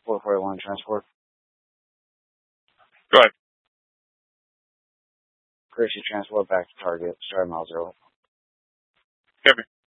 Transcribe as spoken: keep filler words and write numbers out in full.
four forty-one transport. Go ahead. Gracie transport back to target. Start mile zero. Heavy.